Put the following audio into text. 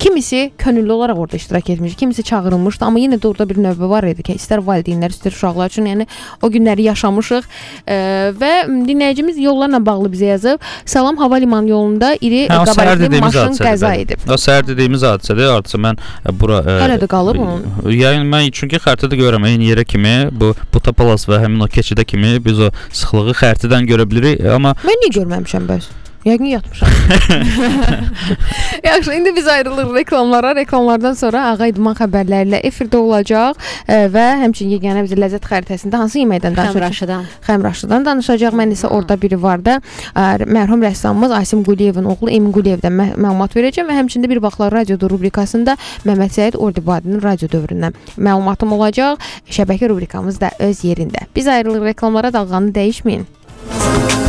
Kimisi könüllü olaraq orada iştirak etmiş, kimisi çağırılmışdı, amma yenə də orada bir növbə var idi ki, istər valideynlər, istər uşaqlar üçün, yəni o günləri yaşamışıq və dinləyicimiz yollarla bağlı bizə yazıb. Salam, hava limanı yolunda iri qabaritli maşın qəza edib. O səhər dediyimiz hadisədir. Artıq mən bura hələ də qalıb onun. Yəni mən çünki xəritədə görürəm, eyni yerə kimi bu Tapalas və həmin o keçidə kimi biz o sıxlığı xəritədən görə bilirik, amma mən niyə görməmişəm bəs? Yəqin yatmışam. Yaxşı, indi biz ayrılırıq reklamlara. Reklamlardan sonra Ağa İdman xəbərlərlə efirdə olacaq və həmçinin yeganə bizə ləzzət xəritəsində hansı yeməkdən danışacaq? Xəmraşıdan danışacaq. Mən isə orada biri var da, mərhum rəssamımız Asim Quliyevin oğlu Emin Quliyevdən məlumat verəcəm və həmçində bir vaxtlar radioda rubrikasında Məmməd Səid Ordubadinin radio dövründən məlumatım olacaq. Şəbəkə rubrikamız da öz yerində. Biz ayrılırıq reklamlara, dalğanı dəyişməyin.